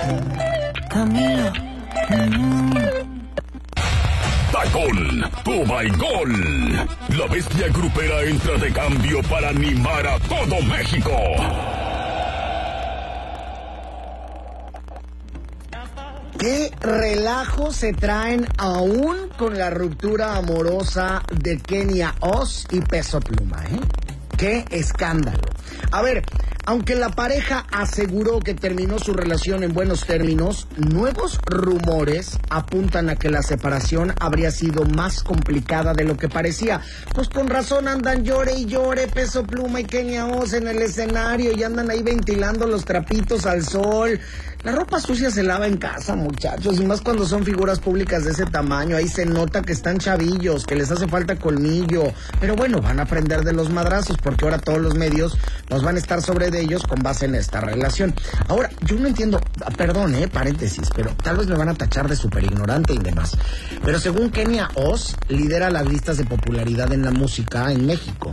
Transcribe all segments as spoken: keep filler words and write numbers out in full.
Camilo. Mm. Tacón, toma y gol. La bestia grupera entra de cambio para animar a todo México. ¿Qué relajo se traen aún con la ruptura amorosa de Kenia Oz y Peso Pluma, eh? ¡Qué escándalo! A ver, aunque la pareja aseguró que terminó su relación en buenos términos, nuevos rumores apuntan a que la separación habría sido más complicada de lo que parecía. Pues con razón andan llore y llore Peso Pluma y Kenia Oz en el escenario y andan ahí ventilando los trapitos al sol. La ropa sucia se lava en casa, muchachos, y más cuando son figuras públicas de ese tamaño. Ahí se nota que están chavillos, que les hace falta colmillo. Pero bueno, van a aprender de los madrazos, porque ahora todos los medios nos van a estar sobre de ellos con base en esta relación. Ahora, yo no entiendo, perdón, eh, paréntesis, pero tal vez me van a tachar de súper ignorante y demás. Pero según Kenia Oz, lidera las listas de popularidad en la música en México.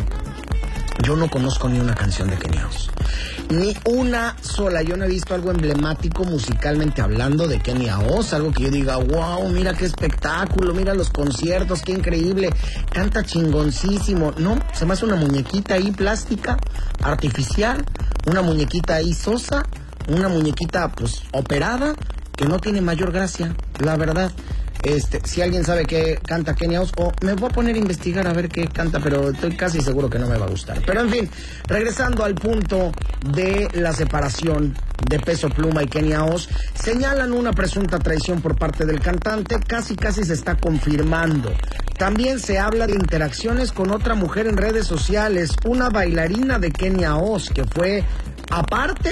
Yo no conozco ni una canción de Kenia Oz. Ni una sola. Yo no he visto algo emblemático musicalmente hablando de Kenia Oz. Algo que yo diga, wow, mira qué espectáculo, mira los conciertos, qué increíble. Canta chingoncísimo. No, se me hace una muñequita ahí plástica, artificial. Una muñequita ahí sosa. Una muñequita, pues, operada, que no tiene mayor gracia, la verdad. Este, si alguien sabe que canta Kenia Oz, o me voy a poner a investigar a ver qué canta, pero estoy casi seguro que no me va a gustar. Pero en fin, regresando al punto de la separación de Peso Pluma y Kenia Oz, señalan una presunta traición por parte del cantante, casi casi se está confirmando. También se habla de interacciones con otra mujer en redes sociales, una bailarina de Kenia Oz, que fue aparte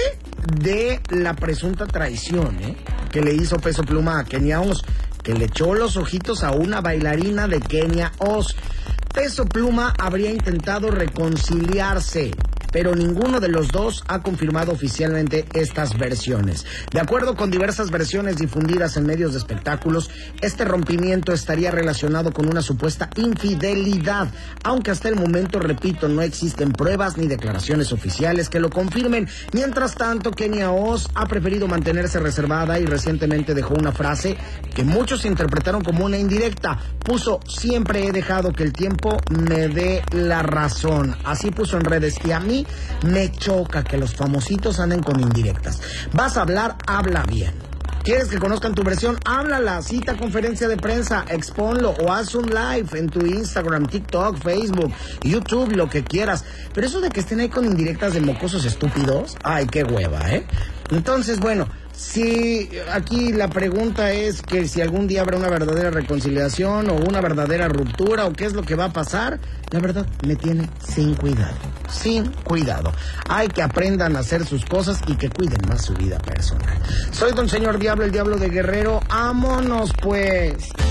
de la presunta traición, ¿eh?, que le hizo Peso Pluma a Kenia Oz, que le echó los ojitos a una bailarina de Kenia Oz. Peso Pluma habría intentado reconciliarse, pero ninguno de los dos ha confirmado oficialmente estas versiones. De acuerdo con diversas versiones difundidas en medios de espectáculos, este rompimiento estaría relacionado con una supuesta infidelidad, aunque hasta el momento, repito, no existen pruebas ni declaraciones oficiales que lo confirmen. Mientras tanto, Kenia Oz ha preferido mantenerse reservada y recientemente dejó una frase que muchos interpretaron como una indirecta. Puso, siempre he dejado que el tiempo me dé la razón. Así puso en redes, y a mí me choca que los famositos anden con indirectas. Vas a hablar, habla bien. ¿Quieres que conozcan tu versión? Háblala, cita conferencia de prensa, exponlo o haz un live en tu Instagram, TikTok, Facebook, YouTube, lo que quieras. Pero eso de que estén ahí con indirectas de mocosos estúpidos, ay, qué hueva, ¿eh? Entonces, bueno, si aquí la pregunta es que si algún día habrá una verdadera reconciliación o una verdadera ruptura o qué es lo que va a pasar, la verdad me tiene sin cuidado, sin cuidado. Hay que aprendan a hacer sus cosas y que cuiden más su vida personal. Soy Don Señor Diablo, el Diablo de Guerrero. ¡Vámonos pues!